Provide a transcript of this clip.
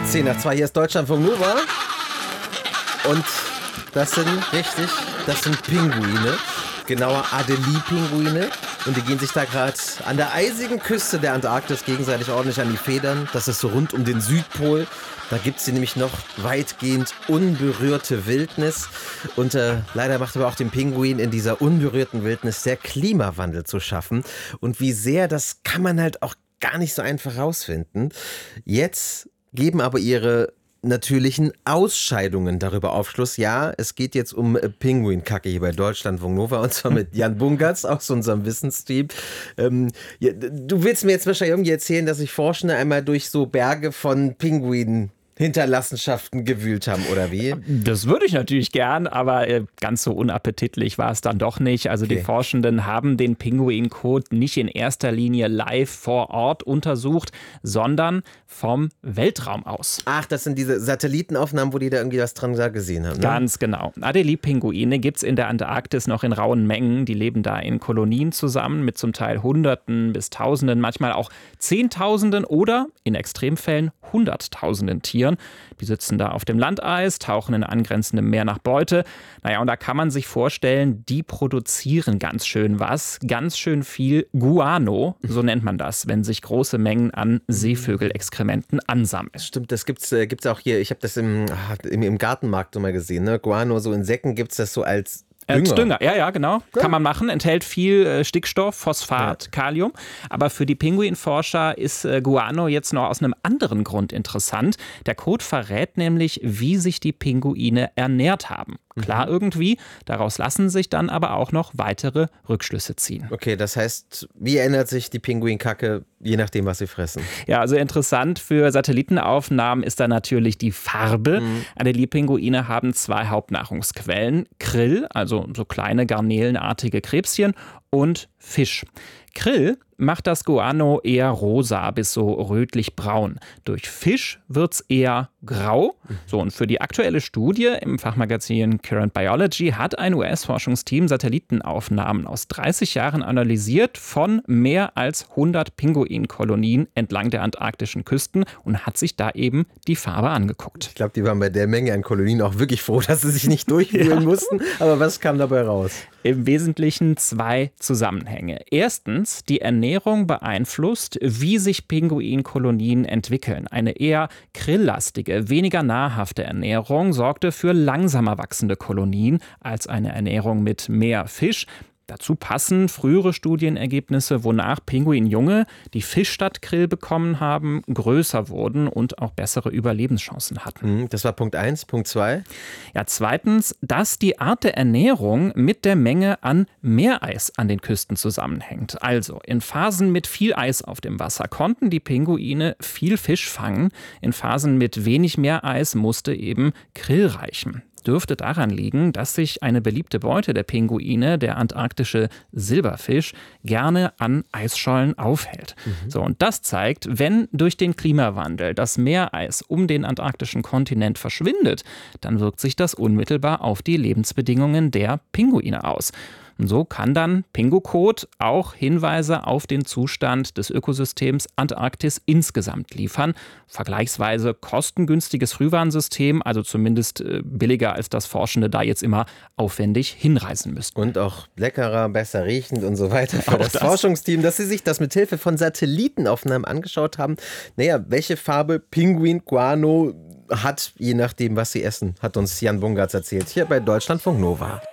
10 nach 2, hier ist Deutschlandfunk Nova. Und das sind Pinguine. Genauer Adelie-Pinguine. Und die gehen sich da gerade an der eisigen Küste der Antarktis gegenseitig ordentlich an die Federn. Das ist so rund um den Südpol. Da gibt es hier nämlich noch weitgehend unberührte Wildnis. Und leider macht aber auch dem Pinguin in dieser unberührten Wildnis der Klimawandel zu schaffen. Und wie sehr, das kann man halt auch gar nicht so einfach rausfinden. Jetzt geben aber ihre natürlichen Ausscheidungen darüber Aufschluss. Ja, es geht jetzt um Pinguinkacke hier bei Deutschlandfunk Nova und zwar mit Jan Bungartz aus unserem Wissensteam. Ja, du willst mir jetzt wahrscheinlich irgendwie erzählen, dass sich Forschende einmal durch so Berge von Pinguinen Hinterlassenschaften gewühlt haben, oder wie? Das würde ich natürlich gern, aber ganz so unappetitlich war es dann doch nicht. Also die Forschenden haben den Pinguinkot nicht in erster Linie live vor Ort untersucht, sondern vom Weltraum aus. Ach, das sind diese Satellitenaufnahmen, wo die da irgendwie was dran gesehen haben, ne? Ganz genau. Adelie-Pinguine gibt es in der Antarktis noch in rauen Mengen. Die leben da in Kolonien zusammen mit zum Teil Hunderten bis Tausenden, manchmal auch Zehntausenden oder in Extremfällen Hunderttausenden Tieren. Die sitzen da auf dem Landeis, tauchen in angrenzendem Meer nach Beute. Naja, und da kann man sich vorstellen, die produzieren ganz schön ganz schön viel Guano, so nennt man das, wenn sich große Mengen an Seevögelexkrementen ansammeln. Stimmt, das gibt's auch hier, ich habe das im Gartenmarkt so mal gesehen, ne? Guano, so in Säcken gibt es das so als Dünger, ja, genau. Ja. Kann man machen, enthält viel Stickstoff, Phosphat, Kalium. Aber für die Pinguinforscher ist Guano jetzt noch aus einem anderen Grund interessant. Der Kot verrät nämlich, wie sich die Pinguine ernährt haben. Klar irgendwie, daraus lassen sich dann aber auch noch weitere Rückschlüsse ziehen. Okay, das heißt, wie ändert sich die Pinguinkacke, je nachdem, was sie fressen? Ja, also interessant für Satellitenaufnahmen ist da natürlich die Farbe. Adelie-Pinguine haben 2 Hauptnahrungsquellen: Krill, also so kleine garnelenartige Krebschen, und Fisch. Krill macht das Guano eher rosa bis so rötlich-braun. Durch Fisch wird es eher grau. So, und für die aktuelle Studie im Fachmagazin Current Biology hat ein US-Forschungsteam Satellitenaufnahmen aus 30 Jahren analysiert von mehr als 100 Pinguinkolonien entlang der antarktischen Küsten und hat sich da eben die Farbe angeguckt. Ich glaube, die waren bei der Menge an Kolonien auch wirklich froh, dass sie sich nicht durchwühlen mussten. Aber was kam dabei raus? Im Wesentlichen 2 Zusammenhänge. Erstens, die Ernährung beeinflusst, wie sich Pinguinkolonien entwickeln. Eine eher krilllastige, weniger nahrhafte Ernährung sorgte für langsamer wachsende Kolonien als eine Ernährung mit mehr Fisch. Dazu passen frühere Studienergebnisse, wonach Pinguinjunge, die Fisch statt Krill bekommen haben, größer wurden und auch bessere Überlebenschancen hatten. Das war Punkt 1. Punkt 2? Ja, zweitens, dass die Art der Ernährung mit der Menge an Meereis an den Küsten zusammenhängt. Also in Phasen mit viel Eis auf dem Wasser konnten die Pinguine viel Fisch fangen. In Phasen mit wenig Meereis musste eben Krill reichen. Dürfte daran liegen, dass sich eine beliebte Beute der Pinguine, der antarktische Silberfisch, gerne an Eisschollen aufhält. So, und das zeigt, wenn durch den Klimawandel das Meereis um den antarktischen Kontinent verschwindet, dann wirkt sich das unmittelbar auf die Lebensbedingungen der Pinguine aus. Und so kann dann Pinguinkot auch Hinweise auf den Zustand des Ökosystems Antarktis insgesamt liefern. Vergleichsweise kostengünstiges Frühwarnsystem, also zumindest billiger, als das Forschende da jetzt immer aufwendig hinreisen müssten. Und auch leckerer, besser riechend und so weiter für das Forschungsteam, dass sie sich das mit Hilfe von Satellitenaufnahmen angeschaut haben. Naja, welche Farbe Pinguin Guano hat, je nachdem, was sie essen, hat uns Jan Bungartz erzählt, hier bei Deutschlandfunk Nova.